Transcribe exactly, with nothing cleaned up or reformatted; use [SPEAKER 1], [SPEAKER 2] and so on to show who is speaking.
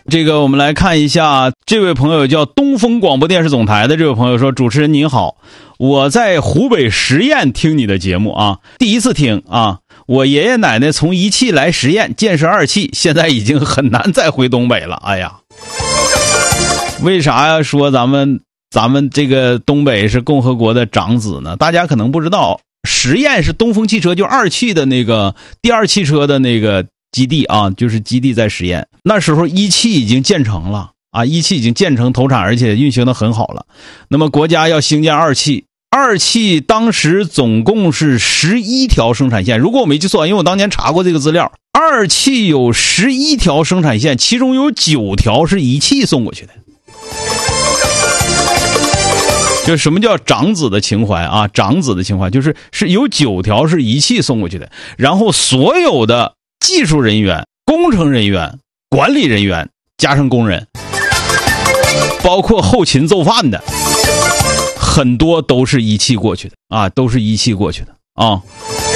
[SPEAKER 1] 这个我们来看一下，这位朋友叫东风广播电视总台的这位朋友说，主持人您好，我在湖北十堰听你的节目啊，第一次听啊，我爷爷奶奶从一汽来十堰，见识二汽，现在已经很难再回东北了。哎呀，为啥呀说咱们咱们这个东北是共和国的长子呢？大家可能不知道，十堰是东风汽车就二汽的那个第二汽车的那个基地啊，就是基地在十堰。那时候一汽已经建成了啊，一汽已经建成投产，而且运行的很好了。那么国家要兴建二汽，二汽当时总共是十一条生产线，如果我没记错，因为我当年查过这个资料，二汽有十一条生产线，其中有九条是一汽送过去的。就什么叫长子的情怀啊？长子的情怀就是是有九条是一汽送过去的，然后所有的技术人员、工程人员、管理人员加上工人，包括后勤做饭的，很多都是一汽过去的啊，都是一汽过去的啊。